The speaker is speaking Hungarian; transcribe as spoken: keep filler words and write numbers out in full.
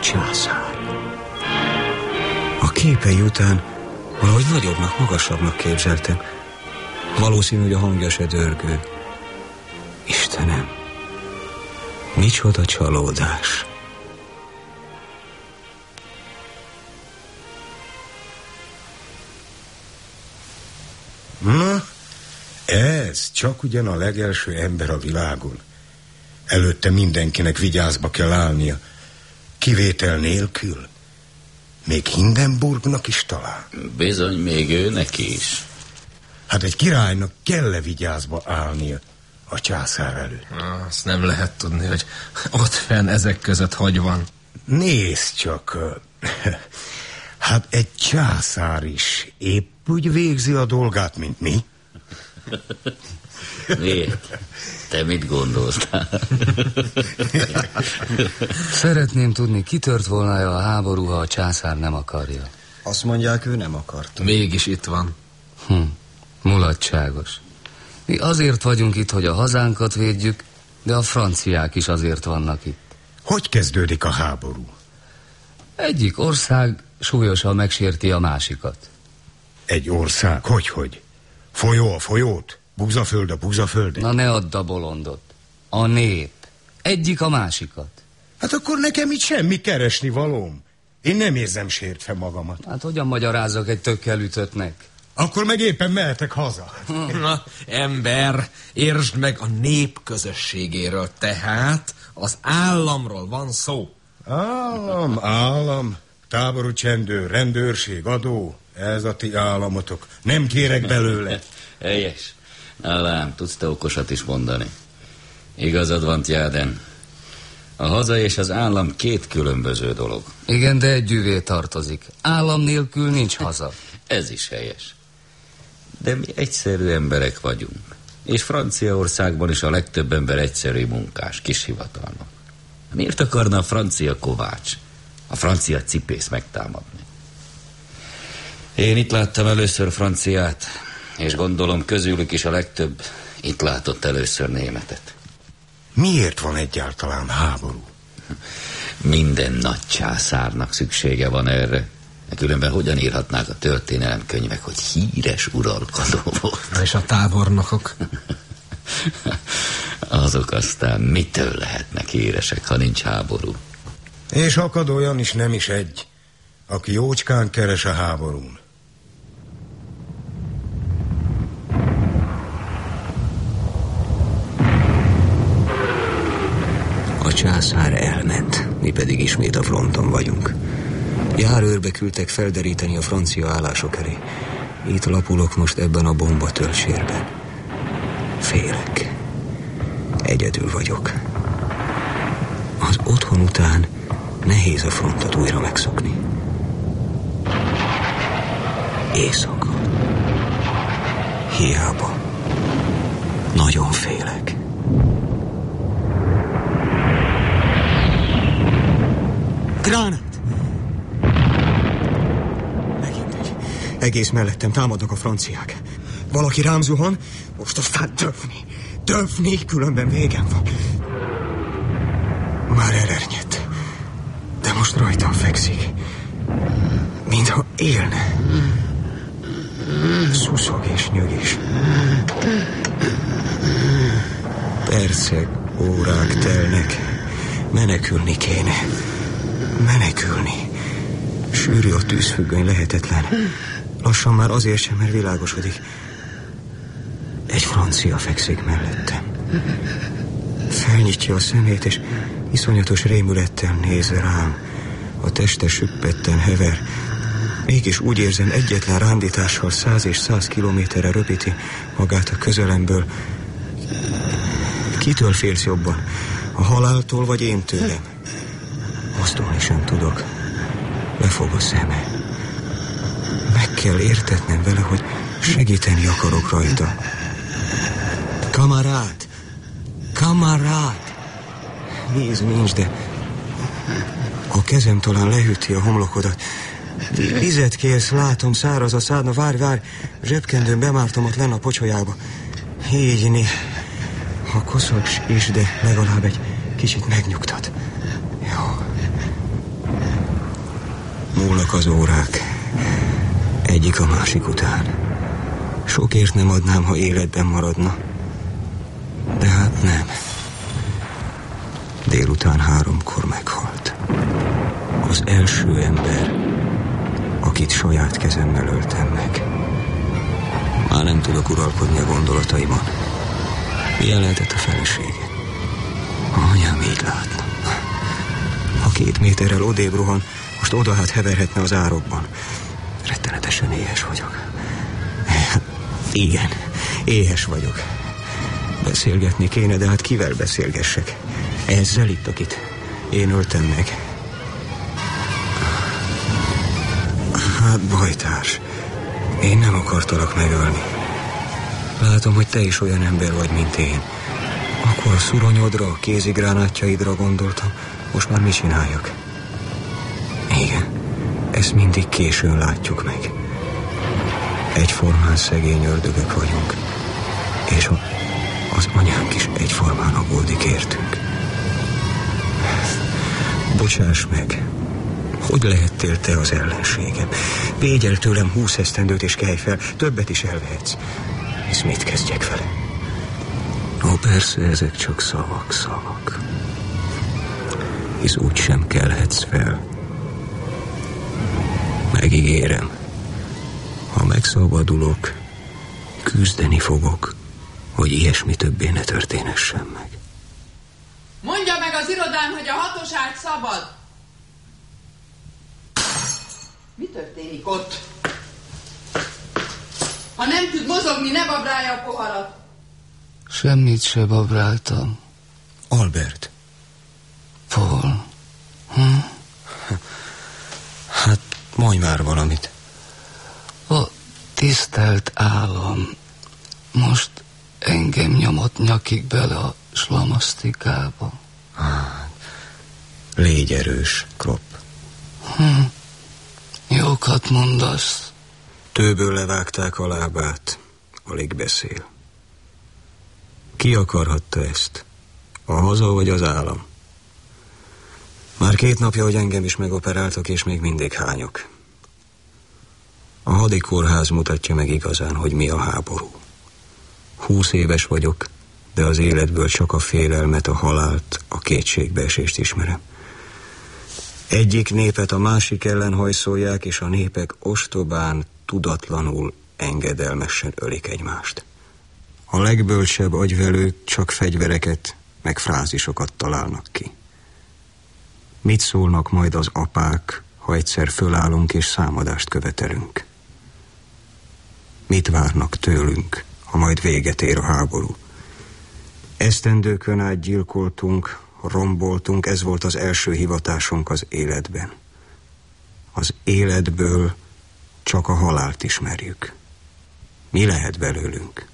császár. A képei után valahogy nagyobbnak, magasabbnak képzeltem. Valószínű, hogy a hangja se dörgő. Istenem, micsoda csalódás. Na, ez csak ugyan a legelső ember a világon. Előtte mindenkinek vigyázba kell állnia. Kivétel nélkül. Még Hindenburgnak is talán. Bizony, még ő neki is. Hát egy királynak kell-e vigyázba állnia a császár előtt? Azt nem lehet tudni, hogy ott fenn ezek között hogy van. Nézd csak, hát egy császár is épp úgy végzi a dolgát, mint mi. Miért? Te mit gondoltál? Szeretném tudni, kitört volna a háború, ha a császár nem akarja. Azt mondják, ő nem akart. Mégis itt van. Hm, mulatságos. Mi azért vagyunk itt, hogy a hazánkat védjük, de a franciák is azért vannak itt. Hogy kezdődik a háború? Egyik ország súlyosan megsérti a másikat. Egy ország? Hogy-hogy? Folyó a folyót? Búzaföld a búzaföld? Na ne add a bolondot. A nép. Egyik a másikat. Hát akkor nekem itt semmi keresni valóm. Én nem érzem sértve magamat. Hát hogyan magyarázzak egy tökkel ütöttnek? Akkor meg éppen mehetek haza. Na, ember, értsd meg, a nép közösségéről, tehát az államról van szó. Állam, állam, táború csendőr, rendőrség, adó, ez a ti államotok. Nem kérek belőle. Helyes. Na lám, tudsz te okosat is mondani. Igazad van, Tjáden. A haza és az állam két különböző dolog. Igen, de együvé tartozik. Állam nélkül nincs haza. Ez is helyes. De mi egyszerű emberek vagyunk. És Franciaországban is a legtöbb ember egyszerű munkás, kishivatalnok. Miért akarna a francia kovács, a francia cipész megtámadni? Én itt láttam először franciát, és gondolom közülük is a legtöbb itt látott először németet. Miért van egyáltalán háború? Minden nagy császárnak szüksége van erre. Különben hogyan írhatnák a történelemkönyvek, hogy híres uralkodó volt? És a tábornokok? Azok aztán mitől lehetnek híresek, ha nincs háború? És akad olyan is, nem is egy, aki jócskán keres a háborún. A császár elment, mi pedig ismét a fronton vagyunk. Járőrbe küldtek felderíteni a francia állások elé. Itt lapulok most ebben a bombatöltsérben. Félek. Egyedül vagyok. Az otthon után nehéz a frontot újra megszokni. Éjszaka. Hiába. Nagyon félek. Gránát! Megint egy. Egész mellettem támadnak a franciák. Valaki rám zuhan, most aztán döfni. Döfni, különben végem van. Már elernyett. De most rajtam fekszik. Mintha élne. Szuszog és nyögés. Percek, órák telnek. Menekülni kéne. Menekülni. Sűrű a tűzfüggöny, lehetetlen. Lassan már azért sem, mert világosodik. Egy francia fekszik mellettem. Felnyitja a szemét, és iszonyatos rémülettel néz rám. A teste süppetten hever. Mégis úgy érzem, egyetlen rándítással száz és száz kilométerre röpíti magát a közelemből. Kitől félsz jobban? A haláltól, vagy én tőlem? Mozdulni sem tudok. Lefog a szeme. Meg kell értetnem vele, hogy segíteni akarok rajta. Kamarát! Kamarát! Víz nincs, de a kezem talán lehűti a homlokodat. Vizet kérsz, látom, száraz a szád. Na várj, várj, zsebkendőn bemártom ott lenn a pocsolyába. Így né. Ha koszos is, de legalább egy kicsit megnyugtat. Jó. Fogynak az órák, egyik a másik után. Sokért nem adnám, ha életben maradna. De hát nem. Délután háromkor meghalt. Az első ember, akit saját kezemmel öltem meg. Már nem tudok uralkodni a gondolataimon. Milyen lehetett a felesége? Anyám, így látna. Ha két méterrel odébb rohan, most oda hát heverhetne az árokban. Rettenetesen éhes vagyok. Igen, éhes vagyok. Beszélgetni kéne, de hát kivel beszélgessek? Ezzel itt, akit én öltem meg. Hát, bajtárs, én nem akartalak megölni. Látom, hogy te is olyan ember vagy, mint én. Akkor a szuronyodra, a kézigránátjaidra gondoltam. Most már mit csináljak? Igen, ezt mindig későn látjuk meg. Egyformán szegény ördögök vagyunk. És a, az anyánk is egyformán aggódik értünk. Bocsáss meg, hogy lehettél te az ellenségem? Védj el tőlem húsz esztendőt és kelj fel, többet is elvehetsz. Hisz mit kezdjek vele? Ó, persze, ezek csak szavak, szavak. Hisz úgy sem kelhetsz fel. Megígérem, ha megszabadulok, küzdeni fogok, hogy ilyesmi többé ne történessen meg. Mondja meg az irodán, hogy a hatos ágy szabad. Mi történik ott? Ha nem tud mozogni, ne babrálja a poharat. Semmit se babráltam. Albert. Paul. Hm? Hát, mondj már valamit. A tisztelt állam most engem nyomott nyakig bele a slamasztikába. Hát, légy erős, Kropp. Hm. Jókat mondasz. Tőből levágták a lábát, alig beszél. Ki akarhatta ezt? A haza vagy az állam? Már két napja, hogy engem is megoperáltak, és még mindig hányok. A hadikórház mutatja meg igazán, hogy mi a háború. Húsz éves vagyok, de az életből csak a félelmet, a halált, a kétségbeesést ismerem. Egyik népet a másik ellen hajszolják, és a népek ostobán, tudatlanul, engedelmesen ölik egymást. A legbölcsebb agyvelők csak fegyvereket, meg frázisokat találnak ki. Mit szólnak majd az apák, ha egyszer fölállunk és számadást követelünk? Mit várnak tőlünk, ha majd véget ér a háború? Esztendőkön át gyilkoltunk, romboltunk, ez volt az első hivatásunk az életben. Az életből csak a halált ismerjük. Mi lehet belőlünk?